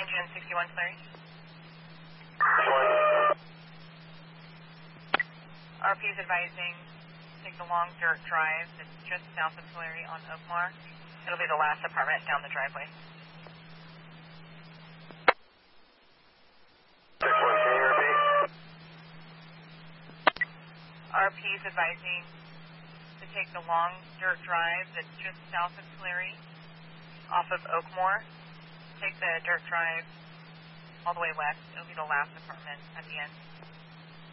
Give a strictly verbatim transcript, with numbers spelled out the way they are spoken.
June sixty-one, Clary. R P is advising take the long dirt drive that's just south of Tulare on Oakmar. It'll be the last apartment down the driveway. six one, can you repeat? R P is advising to take the long dirt drive that's just south of Tulare off of Oakmar. Take the dirt drive all the way west. It'll be the last apartment at the end.